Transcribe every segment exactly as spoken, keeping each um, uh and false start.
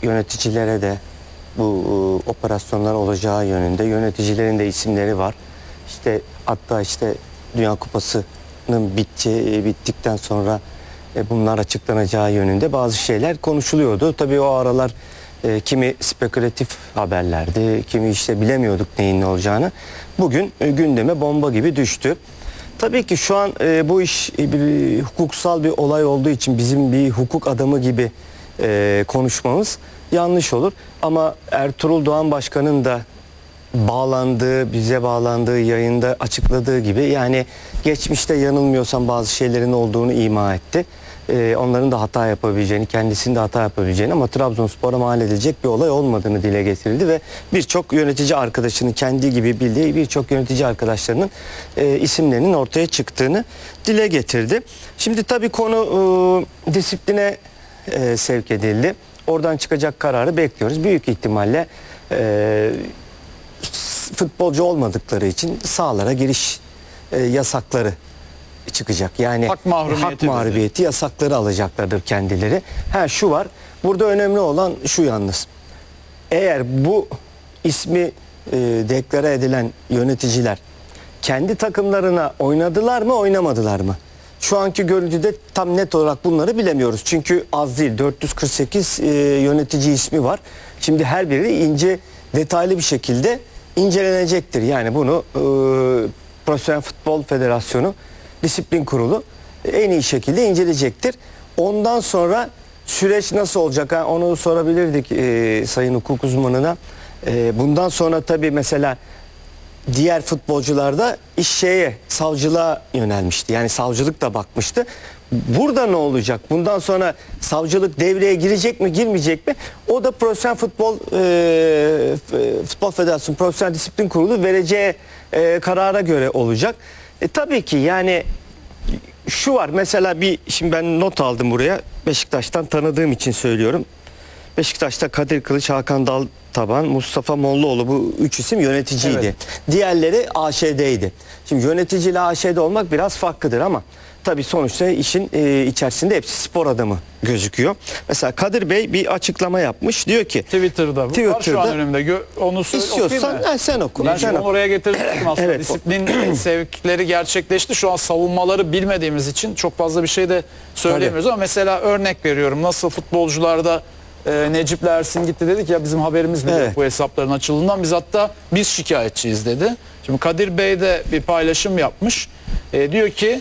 yöneticilere de bu e, operasyonlar olacağı yönünde yöneticilerin de isimleri var. İşte hatta işte Dünya Kupası'nın biteceği, bittikten sonra e, bunlar açıklanacağı yönünde bazı şeyler konuşuluyordu. Tabii o aralar e, kimi spekülatif haberlerdi, kimi işte bilemiyorduk neyin ne olacağını. Bugün e, gündeme bomba gibi düştü. Tabii ki şu an e, bu iş e, bir hukuksal bir olay olduğu için bizim bir hukuk adamı gibi e, konuşmamız yanlış olur. Ama Ertuğrul Doğan Başkan'ın da bağlandığı, bize bağlandığı yayında açıkladığı gibi, yani geçmişte yanılmıyorsam bazı şeylerin olduğunu ima etti. Ee, onların da hata yapabileceğini, kendisinin de hata yapabileceğini ama Trabzonspor'a mal edilecek bir olay olmadığını dile getirildi ve birçok yönetici arkadaşının, kendi gibi bildiği birçok yönetici arkadaşlarının e, isimlerinin ortaya çıktığını dile getirdi. Şimdi tabii konu e, disipline e, sevk edildi. Oradan çıkacak kararı bekliyoruz. Büyük ihtimalle e, futbolcu olmadıkları için sahalara giriş e, yasakları çıkacak. Yani hak mahrumiyeti, hak mahrumiyeti yasakları alacaklardır kendileri. Ha, şu var. Burada önemli olan şu yalnız. Eğer bu ismi e, deklare edilen yöneticiler kendi takımlarına oynadılar mı, oynamadılar mı? Şu anki görüntüde tam net olarak bunları bilemiyoruz. Çünkü az değil, dört yüz kırk sekiz e, yönetici ismi var. Şimdi her biri ince, detaylı bir şekilde incelenecektir. Yani bunu e, Profesyonel Futbol Federasyonu Disiplin Kurulu en iyi şekilde inceleyecektir. Ondan sonra süreç nasıl olacak? Ha, onu sorabilirdik e, sayın hukuk uzmanına. E, bundan sonra tabii mesela diğer futbolcularda iş şeye, savcılığa yönelmişti. Yani savcılık da bakmıştı. Burada ne olacak? Bundan sonra savcılık devreye girecek mi, girmeyecek mi? O da Profesyonel Futbol e, Futbol Federasyonu Profesyonel Disiplin Kurulu vereceği e, karara göre olacak. E, tabii ki yani şu var mesela, bir şimdi ben not aldım buraya. Beşiktaş'tan tanıdığım için söylüyorum. Beşiktaş'ta Kadir Kılıç, Hakan Daltaban, Mustafa Mollaoğlu, bu üç isim yöneticiydi. Evet. Diğerleri A Ş D'ydi. Şimdi yöneticiyle A Ş D olmak biraz farklıdır ama tabii sonuçta işin e, içerisinde hepsi spor adamı gözüküyor. Mesela Kadir Bey bir açıklama yapmış. Diyor ki Twitter'da, Twitter'da var şu an önümde. Gö onu söyle, istiyorsan he, sen oku. Ben sen onu oku. oraya getirdim aslında. Evet. Disiplin sevkleri gerçekleşti. Şu an savunmaları bilmediğimiz için çok fazla bir şey de söyleyemiyoruz. Tabii. Ama mesela örnek veriyorum. Nasıl futbolcularda e, Necip Ersin gitti, dedik ya bizim haberimiz bile evet. bu hesapların açıldığından. Biz hatta biz şikayetçiyiz dedi. Şimdi Kadir Bey de bir paylaşım yapmış. E, diyor ki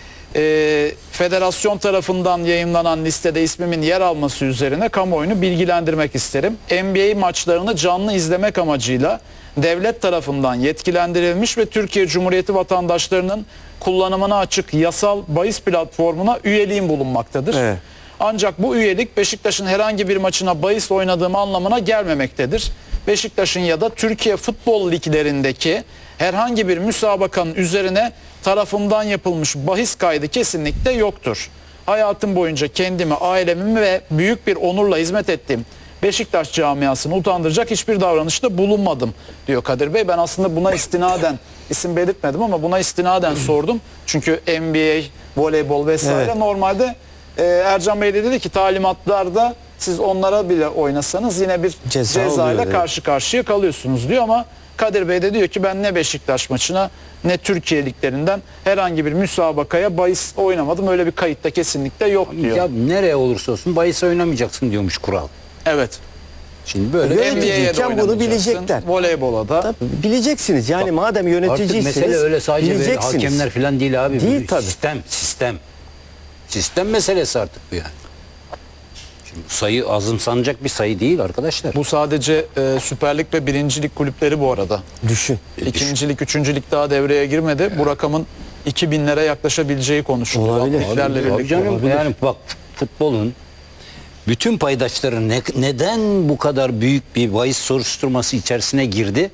E, federasyon tarafından yayınlanan listede ismimin yer alması üzerine kamuoyunu bilgilendirmek isterim. N B A maçlarını canlı izlemek amacıyla devlet tarafından yetkilendirilmiş ve Türkiye Cumhuriyeti vatandaşlarının kullanımına açık yasal bahis platformuna üyeliğim bulunmaktadır. Evet. Ancak bu üyelik Beşiktaş'ın herhangi bir maçına bahis oynadığım anlamına gelmemektedir. Beşiktaş'ın ya da Türkiye futbol liglerindeki herhangi bir müsabakanın üzerine tarafımdan yapılmış bahis kaydı kesinlikle yoktur. Hayatım boyunca kendimi, ailemi ve büyük bir onurla hizmet ettiğim Beşiktaş camiasını utandıracak hiçbir davranışta bulunmadım diyor Kadir Bey. Ben aslında buna istinaden, isim belirtmedim ama buna istinaden sordum. Çünkü N B A, voleybol vesaire evet. normalde e, Ercan Bey de dedi ki talimatlarda siz onlara bile oynasanız yine bir Ceza cezayla oluyor, karşı karşıya kalıyorsunuz diyor ama Kadir Bey de diyor ki ben ne Beşiktaş maçına ne Türkiye liglerinden herhangi bir müsabakaya bahis oynamadım. Öyle bir kayıtta kesinlikle yok diyor. Ya nereye olursa olsun bahis oynamayacaksın diyormuş kural. Evet. Şimdi böyle yöneticiyken bunu bilecekler. Voleybola da. Tabii, bileceksiniz yani. Bak, madem yöneticiyseniz artık mesele öyle sadece bileceksiniz. Hakemler falan değil abi. Değil tabii. Sistem, sistem. Sistem meselesi artık bu yani. Şimdi sayı azımsanacak bir sayı değil arkadaşlar. Bu sadece e, Süper Lig ve birincilik kulüpleri bu arada. Düşün. İkincilik, üçüncülük daha devreye girmedi. Yani. Bu rakamın iki binlere yaklaşabileceği konuşuluyor. Olabilir. Abi, abi canım, olabilir. Yani bak futbolun bütün paydaşları ne, neden bu kadar büyük bir bahis soruşturması içerisine girdi?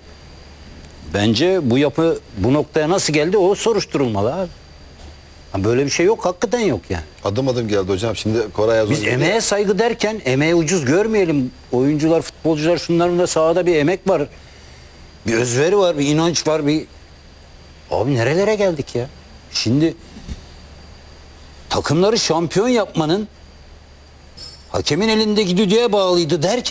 Bence bu yapı bu noktaya nasıl geldi o soruşturulmalı abi. Böyle bir şey yok, hakikaten yok yani. Adım adım geldi hocam. Şimdi Koray az Biz emeğe saygı derken emeği ucuz görmeyelim. Oyuncular, futbolcular, şunların da sahada bir emek var. Bir özveri var, bir inanç var, bir... Abi nerelere geldik ya? Şimdi takımları şampiyon yapmanın hakemin elindeki düdüğe bağlıydı derken